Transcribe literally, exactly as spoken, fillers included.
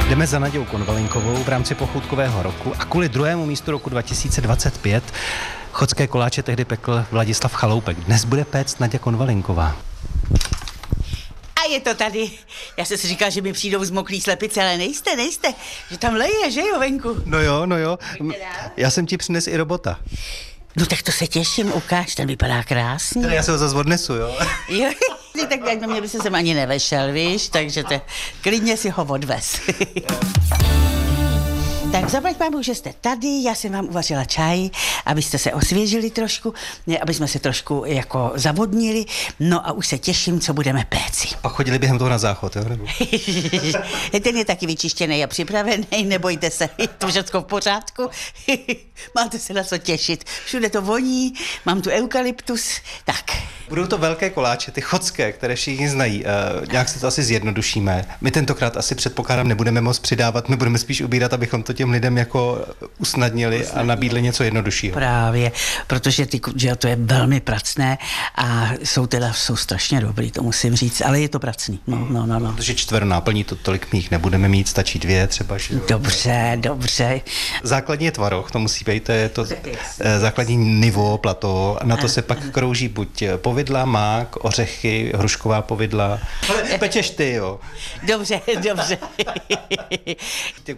Jdeme za Nadějou Konvalinkovou v rámci pochoutkového roku a kvůli druhému místu roku dva tisíce dvacet pět chodské koláče tehdy pekl Vladislav Chaloupek. Dnes bude péct Naděja Konvalinková. A je to tady. Já jsem si říkal, že mi přijdou zmoklý slepice, ale nejste, nejste. Že tam leje, že jo, venku. No jo, no jo. Já jsem ti přines i robota. No tak to se těším, ukáž, ten vypadá krásně. Teda já se ho zase odnesu, jo? Jo, tak jak na mě by se sem ani nevešel, víš, takže te, klidně si ho odvez. Tak zaplať pámu, že jste tady, já jsem vám uvařila čaj, abyste se osvěžili trošku, aby jsme se trošku jako zavodnili, no a už se těším, co budeme péci. A chodili během toho na záchod, jo? Nebo? Ten je taky vyčištěný a připravený, nebojte se, je to všechno v pořádku. Máte se na co těšit, všude to voní, mám tu eukalyptus, tak. Budou to velké koláče, ty chodské, které všichni znají. Uh, nějak si to asi zjednodušíme. My tentokrát asi předpokládám nebudeme moc přidávat, my budeme spíš ubírat, abychom to těm lidem jako usnadnili a nabídli něco jednoduššího. Právě, protože ty, že to je velmi pracné a jsou teda jsou strašně dobrý, to musím říct, ale je to pracný. No, no, no, no. Protože čtvrt náplní to tolik mých nebudeme mít, stačí dvě třeba. Že? Dobře, dobře. Základní je tvaroh, to musí být, to je to základní nivo, plato, a na to se pak krouží buď povidla, mák, ořechy, hrušková povidla. Ale pečeš ty, jo. Dobře, dobře.